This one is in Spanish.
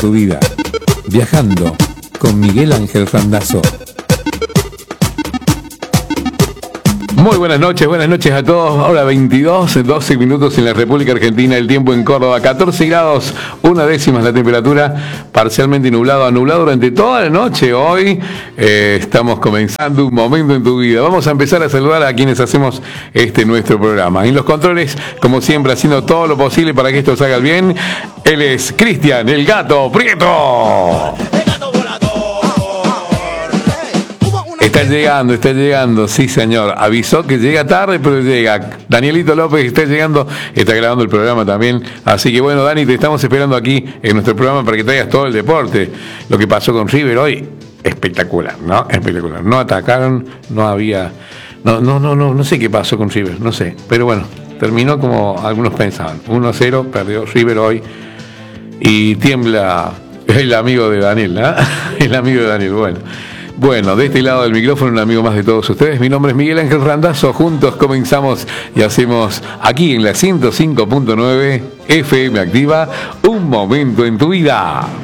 Tu vida. Viajando con Miguel Ángel Randazzo. Muy buenas noches a todos. Ahora 12 minutos en la República Argentina, el tiempo en Córdoba, 14 grados, 1/10 la temperatura, parcialmente nublado a nublado durante toda la noche. Hoy estamos comenzando un momento en tu vida. Vamos a empezar a saludar a quienes hacemos nuestro programa. En los controles, como siempre, haciendo todo lo posible para que esto salga bien, él es Cristian, el Gato Prieto. Está llegando, sí señor. Avisó que llega tarde, pero llega. Danielito López está llegando, está grabando el programa también. Así que bueno, Dani, te estamos esperando aquí en nuestro programa para que traigas todo el deporte. Lo que pasó con River hoy, espectacular, ¿no? Espectacular. No atacaron, no había... No sé qué pasó con River, no sé. Pero bueno, terminó como algunos pensaban. 1-0, perdió River hoy. Y tiembla el amigo de Daniel, ¿no? El amigo de Daniel, bueno. Bueno, de este lado del micrófono, un amigo más de todos ustedes. Mi nombre es Miguel Ángel Randazzo. Juntos comenzamos y hacemos aquí en la 105.9 FM Activa, un momento en tu vida.